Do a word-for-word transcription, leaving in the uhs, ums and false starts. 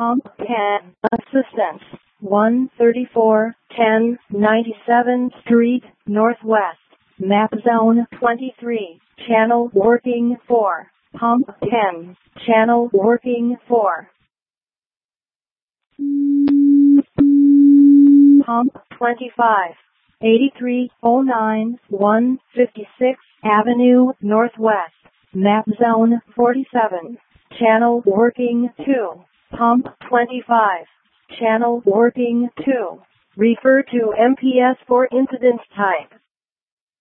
Pump ten. Assistance. one thirty-four ten ninety-seventh Street, Northwest. Map zone twenty-three. Channel working four. Pump ten. Channel working four. Pump twenty-five. eighty-three oh nine one fifty-sixth Avenue, Northwest. Map zone forty-seven. Channel working two. Pump twenty-five. Channel working two. Refer to M P S for incident type.